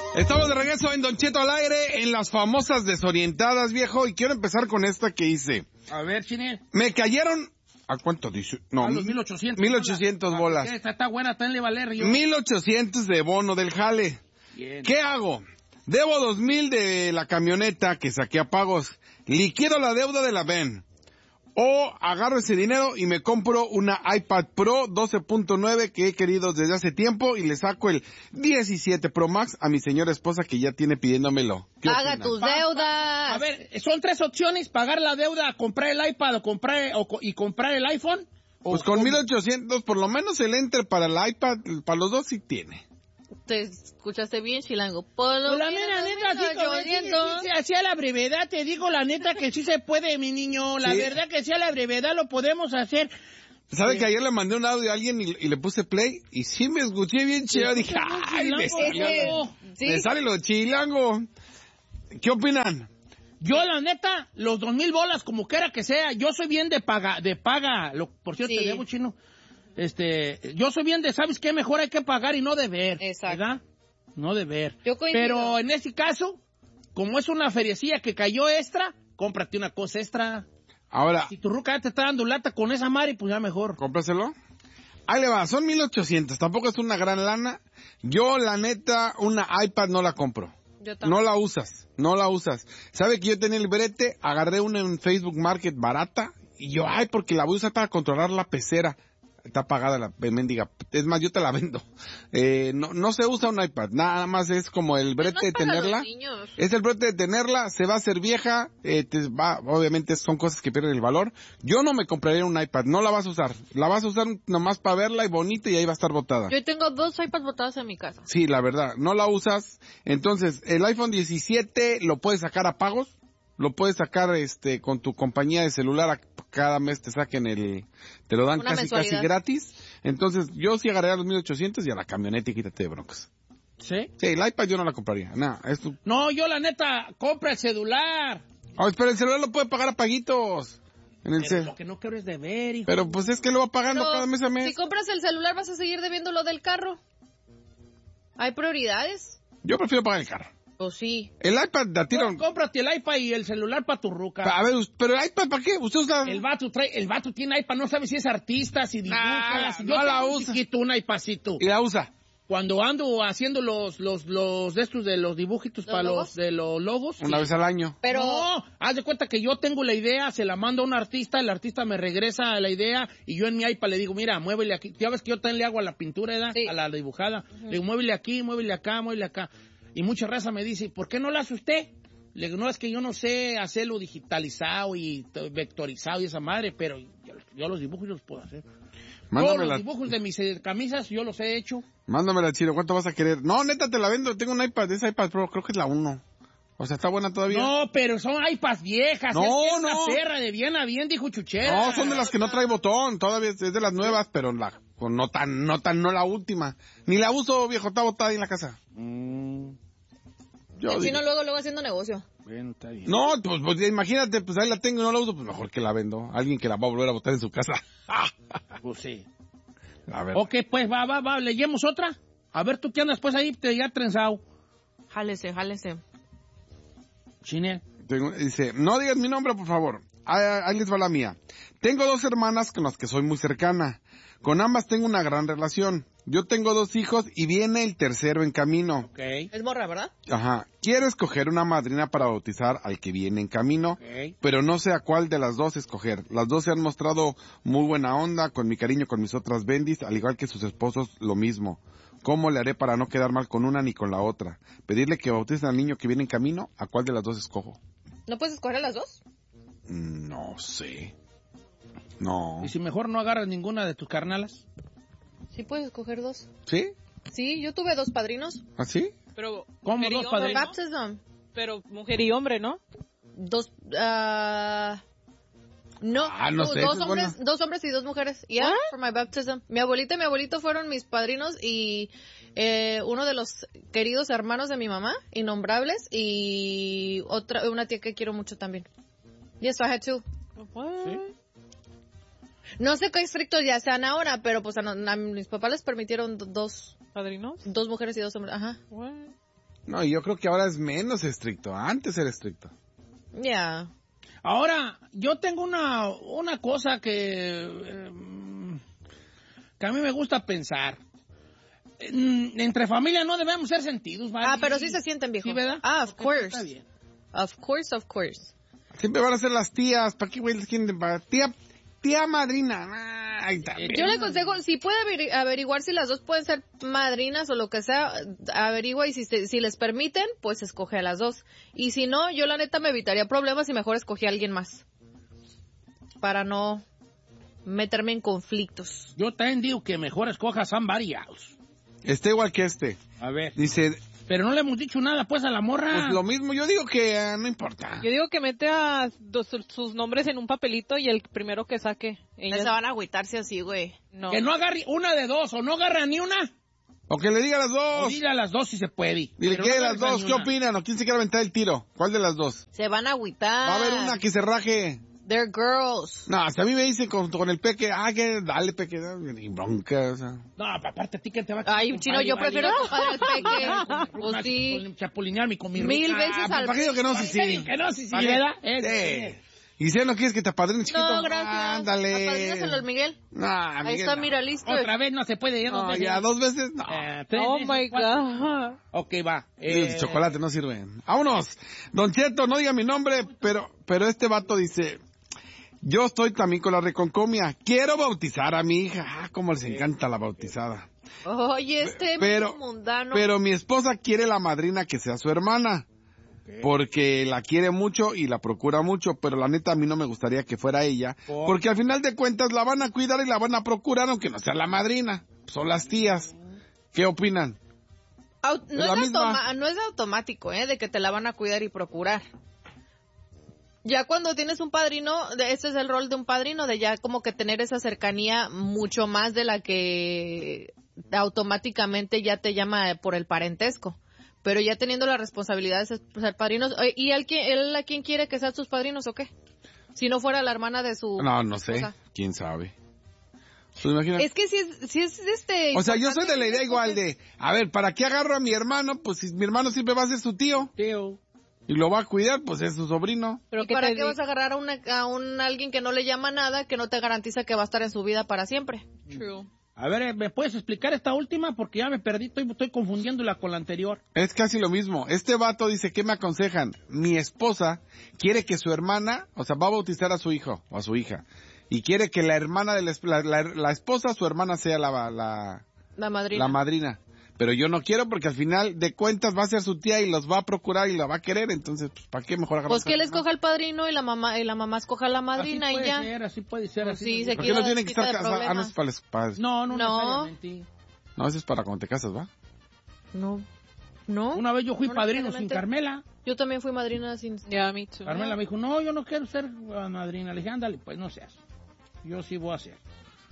Estamos de regreso en Don Cheto al aire, en las famosas desorientadas, viejo, y quiero empezar con esta que hice. A ver, Chinel. Me cayeron... ¿A cuánto dice? No, a los 1,800. 1,800 bolas. Está buena, tenle valer. 1,800 de bono del jale. Bien. ¿Qué hago? Debo 2,000 de la camioneta que saqué a pagos. Liquido la deuda de la VEN. O agarro ese dinero y me compro una iPad Pro 12.9 que he querido desde hace tiempo y le saco el 17 Pro Max a mi señora esposa que ya tiene pidiéndomelo. Paga tus deudas. A ver, son 3 opciones: pagar la deuda, comprar el iPad y comprar el iPhone. Pues con 1,800 por lo menos el Enter para el iPad, para los dos sí tiene. Te escuchaste bien, Chilango. Pues la neta, así a la brevedad, te digo la neta que sí se puede, mi niño. La verdad que sí a la brevedad lo podemos hacer. ¿Sabe que ayer le mandé un audio a alguien y le puse play? Y sí me escuché bien chido. Dije, ¡ay, me sale lo chilango! ¿Qué opinan? Yo, la neta, los 2,000 bolas, como quiera que sea, yo soy bien de paga. Por cierto, te digo, chino. Yo soy bien de, ¿sabes qué? Mejor hay que pagar y no deber. Exacto. ¿Verdad? No deber. Yo coincido. Pero en este caso, como es una feriecilla que cayó extra, cómprate una cosa extra. Ahora. Si tu ruca ya te está dando lata con esa madre, pues ya mejor. Cómpraselo. Ahí le va, son 1,800, tampoco es una gran lana. Yo, la neta, una iPad no la compro. Yo también. No la usas. ¿Sabe que yo tenía el brete? Agarré una en Facebook Market barata y yo, porque la voy a usar para controlar la pecera. Está pagada la mendiga. Es más, yo te la vendo. No se usa un iPad. Nada más es como el brete de tenerla. Es el brete de tenerla. Se va a hacer vieja. Obviamente son cosas que pierden el valor. Yo no me compraría un iPad. No la vas a usar. La vas a usar nomás para verla y bonita y ahí va a estar botada. Yo tengo 2 iPads botadas en mi casa. Sí, la verdad. No la usas. Entonces, el iPhone 17 lo puedes sacar a pagos. Lo puedes sacar con tu compañía de celular, cada mes te saquen te lo dan casi gratis. Entonces, yo sí agarraría los 1,800 y a la camioneta y quítate de broncas. ¿Sí? Sí, el iPad yo no la compraría. No, yo la neta, compra el celular. Pero el celular lo puede pagar a paguitos. Lo que no quiero es deber, hijo. Pero pues es que lo va pagando cada mes a mes. Si compras el celular vas a seguir debiendo lo del carro. Hay prioridades. Yo prefiero pagar el carro. Pues sí. El iPad da tiro. Cómprate el iPad y el celular para tu ruca. A ver, pero el iPad ¿para qué? Usted usa... El vato tiene iPad, no sabe si es artista, si dibuja. Si no la usa. Un iPadcito. Y la usa. Cuando ando haciendo los de estos de los dibujitos para los de los logos. Una vez al año. Pero... No, haz de cuenta que yo tengo la idea, se la mando a un artista, el artista me regresa la idea y yo en mi iPad le digo, mira, muévele aquí. Ya ves que yo también le hago a la pintura, ¿verdad? Sí. A la dibujada. Le digo, muévele aquí, muévele acá, muévele acá. Y mucha raza me dice, ¿por qué no lo hace usted? Le digo, no, es que yo no sé hacerlo digitalizado y vectorizado y esa madre, pero yo los dibujos los puedo hacer. Todos los dibujos de mis camisas yo los he hecho. Mándamela, Chino, ¿cuánto vas a querer? No, neta, te la vendo, tengo un iPad, esa iPad Pro, creo que es la 1. O sea, ¿está buena todavía? No, pero son iPads viejas. No, es no. Una perra de bien a bien, dijo Chuchera. No, son de las que no trae botón, todavía es de las nuevas, pero no la última. Ni la uso, viejo, está botada ahí en la casa. El chino luego haciendo negocio. Bueno, está bien. No, pues imagínate, pues ahí la tengo y no la uso, pues mejor que la vendo. Alguien que la va a volver a botar en su casa. Pues sí. A ver. Ok, pues va, leyemos otra. A ver, tú qué andas pues ahí, ya trenzado. Jálese. Chine. Dice, no digas mi nombre, por favor. Ahí les va la mía. Tengo 2 hermanas con las que soy muy cercana. Con ambas tengo una gran relación. Yo tengo 2 hijos y viene el tercero en camino. Ok. Es morra, ¿verdad? Ajá. Quiero escoger una madrina para bautizar al que viene en camino, Okay. pero no sé a cuál de las 2 escoger. Las 2 se han mostrado muy buena onda, con mi cariño con mis otras bendis, al igual que sus esposos lo mismo. ¿Cómo le haré para no quedar mal con una ni con la otra? ¿Pedirle que bautice al niño que viene en camino? ¿A cuál de las 2 escojo? ¿No puedes escoger a las 2? No sé. No. ¿Y si mejor no agarras ninguna de tus carnalas? Sí puedes escoger 2. ¿Sí? Sí, yo tuve 2 padrinos. ¿Así? Pero ¿Cómo mujer y 2 hombre, padrinos? ¿no? Baptism. Pero mujer y hombre, ¿no? 2, no, no sé, eso es 2 hombres y 2 mujeres. Yeah, for my baptism. Mi abuelita y mi abuelito fueron mis padrinos y uno de los queridos hermanos de mi mamá, innombrables, y una tía que quiero mucho también. Yes, so I had 2. ¿Sí? No sé qué estrictos ya sean ahora, pero pues a mis papás les permitieron 2 ¿Padrinos? 2 mujeres y 2 hombres. Ajá. What? No, y yo creo que ahora es menos estricto. Antes era estricto. Ya. Ahora, yo tengo una cosa que a mí me gusta pensar. Entre familia no debemos ser sentidos, ¿vale? Pero sí se sienten, viejo. Sí, ¿verdad? Of course. Está bien. Of course. Siempre van a ser las tías. ¿Para qué güey les quieren? Tía madrina. Ay, también. Yo le aconsejo, si puede averiguar si las dos pueden ser madrinas o lo que sea, averigua y si les permiten, pues escoge a las dos. Y si no, yo la neta me evitaría problemas y mejor escogí a alguien más. Para no meterme en conflictos. Yo también digo que mejor escoja somebody else. Está igual que este. A ver. Dice, Pero no le hemos dicho nada, pues, a la morra. pues lo mismo. Yo digo que no importa. Yo digo que mete a sus nombres en un papelito y el primero que saque. Se van a agüitarse así, güey. No. Que no agarre una de dos, o no agarra ni una. O que le diga a las O dos. dile a las dos si se puede. Dile, Pero ¿qué no de las agarres a dos? ni ¿Qué una. opinan? ¿O quién se quiere aventar el tiro? ¿Cuál de las dos? Se van a agüitar. Va a haber una que se raje. They're girls. No, hasta a mí me dicen con el peque, que dale peque, y bronca, o sea. No, aparte a ti que te va a... Ay, chino, yo prefiero compadre el peque. Pues sí. Con chapulinearme con mi Mil ruca. veces al... ¿Para qué digo que no? Sí, sí. Que no, sí, ¿Para qué? ¿verdad? Y si no quieres que te apadrine chiquito, No, gracias. ándale. Apadrínaselo al Miguel. No, Ahí Miguel, está, no. mira, listo. Otra vez no se puede, ya No, dos veces. ya 2 veces, no. Tres Oh veces, my 4. God. Ok, va. Chocolate no sirve. Vámonos. Don Cheto, no diga mi nombre, pero este vato dice, yo estoy también con la reconcomia. Quiero bautizar a mi hija. Cómo les encanta la bautizada. Oye, Pero mundano. Pero mi esposa quiere la madrina que sea su hermana. Porque la quiere mucho y la procura mucho, pero la neta a mí no me gustaría que fuera ella, porque al final de cuentas la van a cuidar y la van a procurar aunque no sea la madrina, son las tías. ¿Qué opinan? No es automático, de que te la van a cuidar y procurar. Ya cuando tienes un padrino, ese es el rol de un padrino, de ya como que tener esa cercanía mucho más de la que automáticamente ya te llama por el parentesco. Pero ya teniendo la responsabilidad de ser padrinos. ¿Y él a quién quiere que sean sus padrinos o qué? Si no fuera la hermana de su... No sé. esposa. ¿Quién sabe? Pues imagina. Es que si es O sea, yo soy de la idea igual de, a ver, ¿para qué agarro a mi hermano? Pues si mi hermano siempre va a ser su tío. Y lo va a cuidar, pues es su sobrino. Pero ¿Y para qué vas a agarrar a alguien que no le llama nada, que no te garantiza que va a estar en su vida para siempre? True. A ver, ¿me puedes explicar esta última? Porque ya me perdí, estoy confundiéndola con la anterior. Es casi lo mismo. Este vato dice, ¿qué me aconsejan? Mi esposa quiere que su hermana, o sea, va a bautizar a su hijo o a su hija. Y quiere que la hermana de la esposa, su hermana sea la madrina. La madrina. Pero yo no quiero porque al final de cuentas va a ser su tía y los va a procurar y la va a querer. Entonces, pues, ¿para qué mejor agarrar? Pues que él escoja el padrino y la mamá escoja la madrina así y ya. Así puede ser. Pues Así sí, puede ser. se ¿Por qué no tienen que estar quita de casados? problemas. No es para los padres. No No. necesariamente. No, eso es para cuando te casas, ¿va? No. Una vez yo fui No padrino sin necesariamente. Carmela. Yo también fui madrina sin... Yeah, me too. Carmela me dijo, no, yo no quiero ser madrina. Le dije, ándale, pues no seas. Yo sí voy a ser.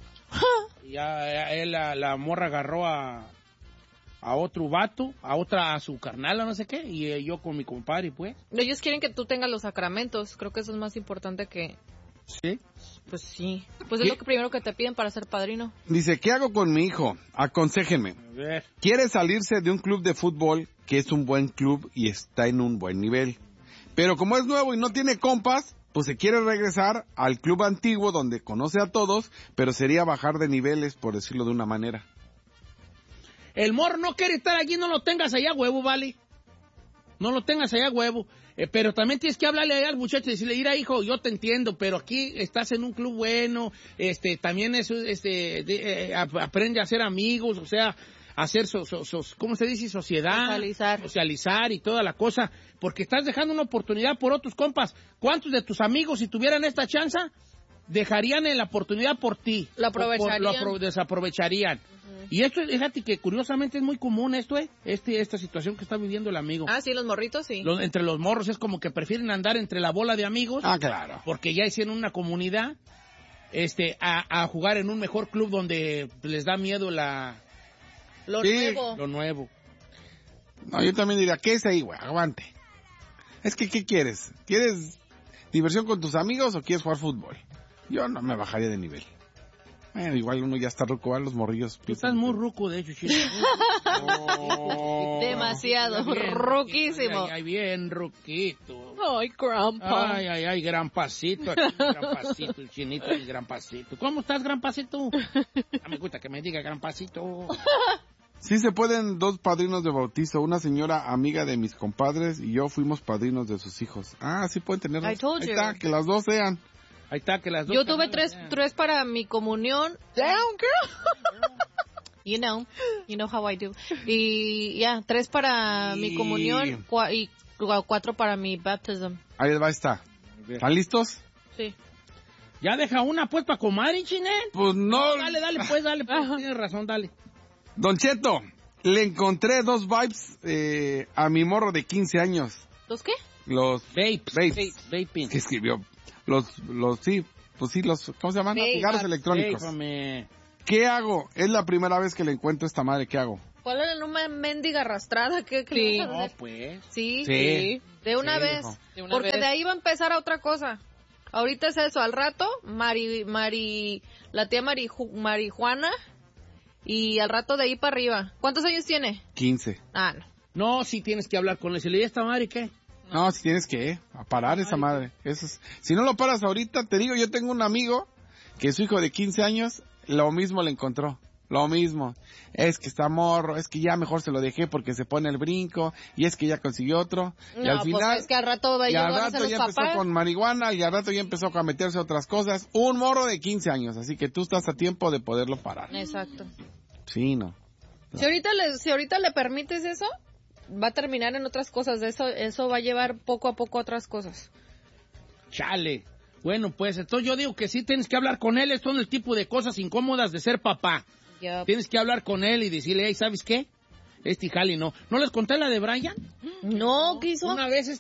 Y ya la morra agarró a otro vato, a su carnal o no sé qué, y yo con mi compadre, pues. Ellos quieren que tú tengas los sacramentos. Creo que eso es más importante que... Sí. Pues sí. Pues ¿Qué? es lo primero que te piden para ser padrino. Dice, ¿qué hago con mi hijo? Aconséjenme. A ver. Quiere salirse de un club de fútbol que es un buen club y está en un buen nivel. Pero como es nuevo y no tiene compas, pues se quiere regresar al club antiguo donde conoce a todos, pero sería bajar de niveles, por decirlo de una manera. El morro no quiere estar allí, no lo tengas allá, huevo, vale. No lo tengas allá, huevo. Pero también tienes que hablarle allá al muchacho y decirle, mira, hijo, yo te entiendo, pero aquí estás en un club bueno, también eso, aprende a hacer amigos, o sea, hacer, ¿cómo se dice? Sociedad. Socializar y toda la cosa, porque estás dejando una oportunidad por otros compas. ¿Cuántos de tus amigos, si tuvieran esta chance, dejarían la oportunidad por ti? Lo aprovecharían. Lo desaprovecharían. Y esto, fíjate que curiosamente es muy común esta situación que está viviendo el amigo. Ah, sí, los morritos, sí. Entre los morros es como que prefieren andar entre la bola de amigos. Ah, claro. Porque ya hicieron una comunidad, a jugar en un mejor club donde les da miedo Lo nuevo. No, yo también diría, ¿qué es ahí, güey? Aguante. Es que, ¿qué quieres? ¿Quieres diversión con tus amigos o quieres jugar fútbol? Yo no me bajaría de nivel. Igual uno ya está ruco, a los morrillos. Tú estás muy ruco, de hecho, Chino. Demasiado, ruquísimo. Ay, bien ruquito. Ay, grandpa. Ay, gran pasito, aquí, gran pasito, el Chinito, el gran pasito. ¿Cómo estás, gran pasito? Ya me gusta que me diga gran pasito. Sí se pueden 2 padrinos de bautizo. Una señora amiga de mis compadres y yo fuimos padrinos de sus hijos. Sí pueden tener 2. I told Ahí you. está, que las 2 sean. Ahí está, que las 2. Yo tuve 3 para mi comunión. Down, girl. You know how I do. Y 3 para mi comunión y 4 para mi baptism. Ahí va, está. ¿Están listos? Sí. Ya deja una, pues, para comadre, Chinel. Pues no. Dale, pues, tienes razón, dale. Don Cheto, le encontré 2 vibes a mi morro de 15 años. ¿Los qué? Los Vapes. Vaping. ¿Qué escribió? ¿Cómo se llaman? Vape. Cigarros electrónicos. Vapame. ¿Qué hago? Es la primera vez que le encuentro esta madre, ¿qué hago? ¿Cuál era una mendiga arrastrada? ¿Qué Sí. le vas a No, hacer? pues. Sí. Sí. De una Sí, vez. hijo. De una Porque vez. de ahí va a empezar a otra cosa. Ahorita es eso. Al rato, la tía Marijuana. Y al rato de ahí para arriba. ¿Cuántos años tiene? 15. No. No, sí tienes que hablar con él. ¿Se le dio esta madre qué? No, si tienes que a parar esa madre. Si no lo paras ahorita, te digo, yo tengo un amigo que su hijo de 15 años, lo mismo le encontró. Lo mismo. Es que está morro, es que ya mejor se lo dejé porque se pone el brinco, y es que ya consiguió otro. Y No, al final, pues es que al rato y al van a rato ser los ya empezó papás. con marihuana, y al rato ya empezó a meterse a otras cosas. Un morro de 15 años, así que tú estás a tiempo de poderlo parar. Exacto. Sí, no. Si ahorita le permites eso, va a terminar en otras cosas. Eso va a llevar poco a poco a otras cosas. Chale. Bueno, pues, entonces yo digo que sí tienes que hablar con él. Estos son el tipo de cosas incómodas de ser papá. Yep. Tienes que hablar con él y decirle, hey, ¿sabes qué? Jali no. ¿No les conté la de Brian? No, ¿qué hizo? Una vez,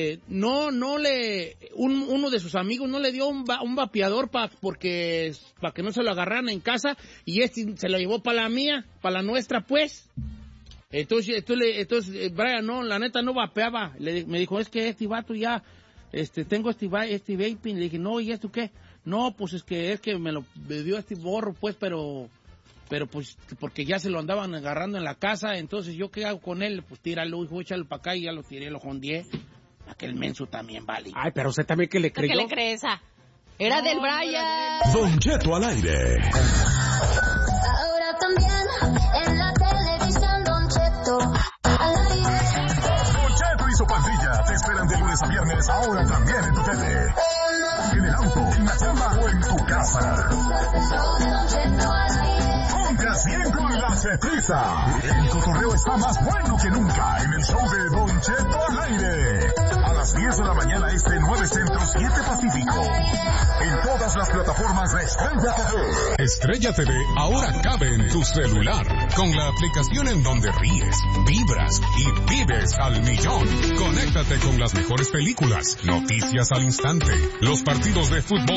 uno de sus amigos no le dio un vapeador para que no se lo agarraran en casa, y se lo llevó para la mía, para la nuestra, pues. Entonces, Brian, no, la neta no vapeaba. Me dijo, es que este vato ya, tengo este vaping. Le dije, no, ¿y esto qué? No, pues es que me lo dio este borro, pues, pero pues, porque ya se lo andaban agarrando en la casa. Entonces, ¿yo qué hago con él? Pues tíralo, hijo, échalo para acá, y ya lo tiré, lo jondié. Aquel menso también vale. Ay, pero usted también que le ¿Por qué creyó. le crees esa? Era del Brian. Don Cheto al aire. Ahora también en la televisión Don Cheto al aire. Don Cheto y su pandilla te esperan de lunes a viernes, ahora también en tu tele. En el auto, en la chamba o en tu casa. Don Cheto al aire. Ponte al 100 con la Cetiza. El cotorreo está más bueno que nunca en el show de Don Cheto al aire. A las 10 de la mañana 9 Centro, 7 Pacífico. En todas las plataformas de Estrella TV. Estrella TV ahora cabe en tu celular, con la aplicación en donde ríes, vibras y vives al millón. Conéctate con las mejores películas, noticias al instante, los partidos de fútbol